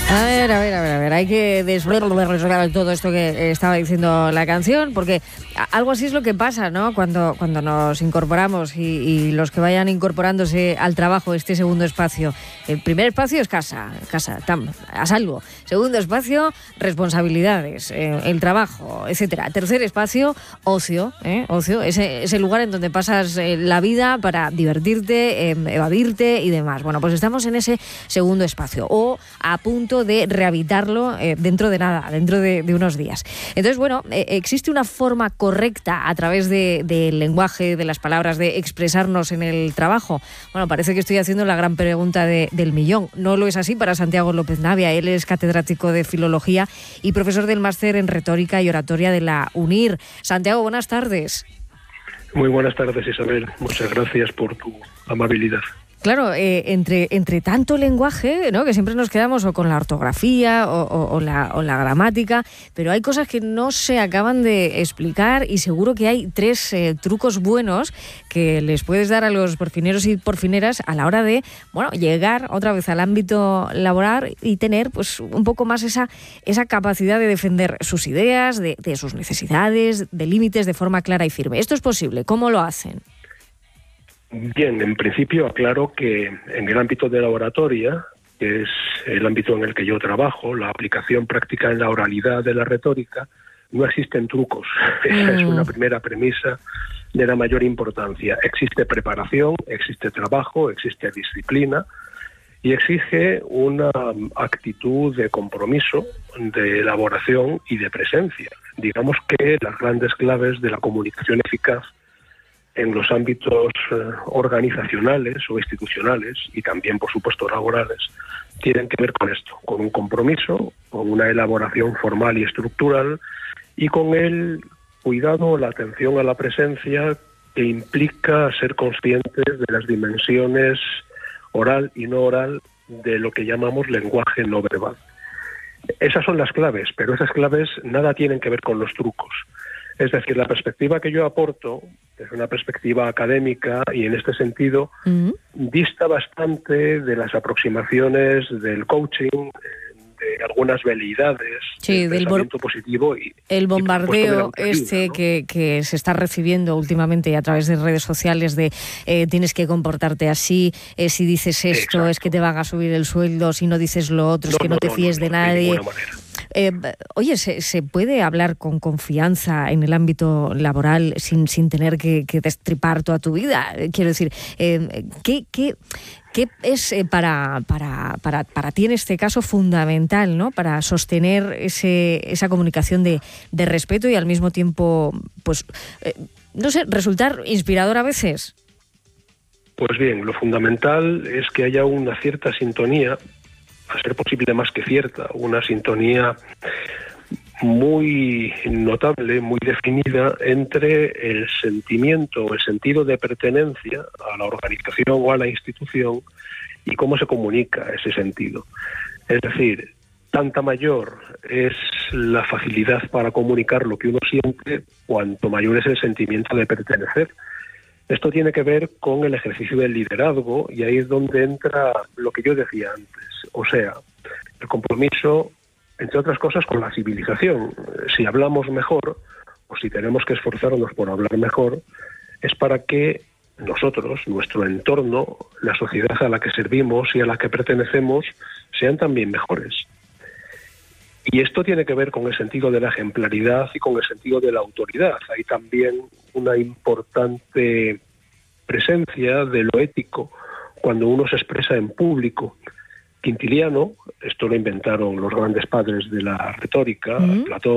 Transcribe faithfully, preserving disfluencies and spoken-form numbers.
A ver, a ver, a ver, a ver, hay que desvelar todo esto que estaba diciendo la canción, porque algo así es lo que pasa, ¿no? Cuando, cuando nos incorporamos y, y los que vayan incorporándose al trabajo, este segundo espacio. El primer espacio es casa, casa, tam, a salvo. Segundo espacio, responsabilidades, eh, el trabajo, etcétera. Tercer espacio, ocio, ¿eh? Ocio, ese, ese lugar en donde pasas eh, la vida para divertirte, eh, evadirte y demás. Bueno, pues estamos en ese segundo espacio, o a punto de rehabilitarlo eh, dentro de nada, dentro de, de unos días. Entonces, bueno, eh, existe una forma correcta a través de, del lenguaje, de las palabras, de expresarnos en el trabajo. Bueno, parece que estoy haciendo la gran pregunta de, del millón. No lo es así para Santiago López Navia. Él es catedrático de Filología y profesor del máster en Retórica y Oratoria de la UNIR. Santiago, buenas tardes. Muy buenas tardes, Isabel. Muchas gracias por tu amabilidad. Claro, eh, entre, entre tanto lenguaje, ¿no?, que siempre nos quedamos o con la ortografía o, o, o, la, o la gramática, pero hay cosas que no se acaban de explicar y seguro que hay tres eh, trucos buenos que les puedes dar a los porfineros y porfineras a la hora de, bueno, llegar otra vez al ámbito laboral y tener pues un poco más esa, esa capacidad de defender sus ideas, de, de sus necesidades, de límites de forma clara y firme. ¿Esto es posible? ¿Cómo lo hacen? Bien, en principio aclaro que en el ámbito de la oratoria, que es el ámbito en el que yo trabajo, la aplicación práctica en la oralidad de la retórica, no existen trucos. Mm. Esa es una primera premisa de la mayor importancia. Existe preparación, existe trabajo, existe disciplina y exige una actitud de compromiso, de elaboración y de presencia. Digamos que las grandes claves de la comunicación eficaz en los ámbitos eh, organizacionales o institucionales y también, por supuesto, laborales, tienen que ver con esto, con un compromiso, con una elaboración formal y estructural y con el cuidado, la atención a la presencia que implica ser conscientes de las dimensiones oral y no oral de lo que llamamos lenguaje no verbal. Esas son las claves, pero esas claves nada tienen que ver con los trucos. Es decir, la perspectiva que yo aporto es una perspectiva académica y en este sentido uh-huh. dista bastante de las aproximaciones del coaching, de algunas veleidades, sí, del pensamiento bor- positivo y el bombardeo y este, ¿no?, que, que se está recibiendo últimamente a través de redes sociales de eh, tienes que comportarte así, eh, si dices esto Exacto. es que te van a subir el sueldo, si no dices lo otro no, es que no, no te fíes no, no, de nadie. Eh, oye, ¿se, ¿se puede hablar con confianza en el ámbito laboral sin, sin tener que, que destripar toda tu vida? Quiero decir, eh, ¿qué, qué, qué es eh, para, para, para, para ti en este caso fundamental, ¿no?, para sostener ese, esa comunicación de, de respeto y al mismo tiempo, pues, eh, no sé, resultar inspirador a veces? Pues bien, lo fundamental es que haya una cierta sintonía, a ser posible más que cierta, una sintonía muy notable, muy definida entre el sentimiento, el sentido de pertenencia a la organización o a la institución y cómo se comunica ese sentido. Es decir, tanta mayor es la facilidad para comunicar lo que uno siente, cuanto mayor es el sentimiento de pertenecer. Esto tiene que ver con el ejercicio del liderazgo y ahí es donde entra lo que yo decía antes, o sea, el compromiso, entre otras cosas, con la civilización. Si hablamos mejor, o si tenemos que esforzarnos por hablar mejor, es para que nosotros, nuestro entorno, la sociedad a la que servimos y a la que pertenecemos, sean también mejores. Y esto tiene que ver con el sentido de la ejemplaridad y con el sentido de la autoridad. Hay también una importante presencia de lo ético cuando uno se expresa en público. Quintiliano, esto lo inventaron los grandes padres de la retórica, uh-huh. Platón,